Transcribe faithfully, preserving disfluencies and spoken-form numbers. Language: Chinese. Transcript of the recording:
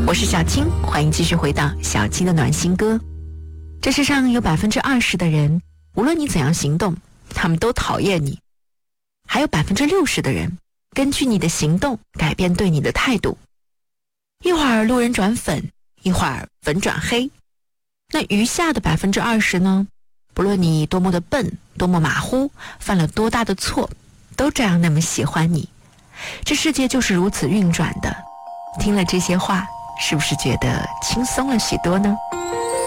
我是小青，欢迎继续回到小青的暖心歌。这世上有百分之二十的人，无论你怎样行动，他们都讨厌你；还有百分之六十的人，根据你的行动改变对你的态度。一会儿路人转粉，一会儿粉转黑。那余下的百分之二十呢？不论你多么的笨，多么马虎，犯了多大的错，都这样那么喜欢你。这世界就是如此运转的。听了这些话，是不是觉得轻松了许多呢？